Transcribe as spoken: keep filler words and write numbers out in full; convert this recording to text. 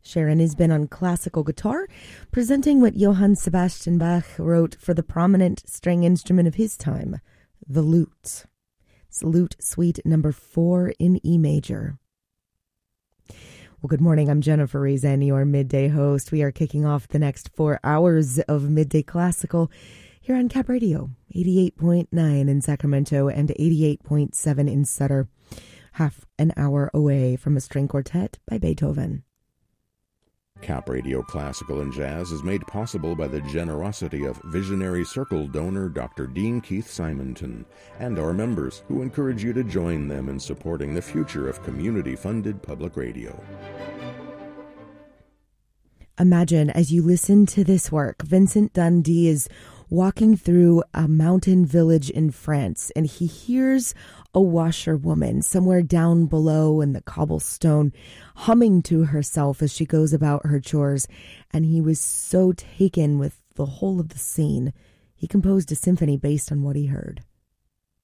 Sharon has been on classical guitar, presenting what Johann Sebastian Bach wrote for the prominent string instrument of his time, the lute. It's Lute Suite number four in E major. Well, good morning. I'm Jennifer Reason, your midday host. We are kicking off the next four hours of Midday Classical here on Cap Radio, eighty-eight point nine in Sacramento and eighty-eight point seven in Sutter, half an hour away from a string quartet by Beethoven. Cap Radio Classical and Jazz is made possible by the generosity of Visionary Circle donor Doctor Dean Keith Simonton and our members, who encourage you to join them in supporting the future of community-funded public radio. Imagine, as you listen to this work, Vincent Dundee is walking through a mountain village in France, and he hears a washerwoman somewhere down below in the cobblestone humming to herself as she goes about her chores, and he was so taken with the whole of the scene, he composed a symphony based on what he heard.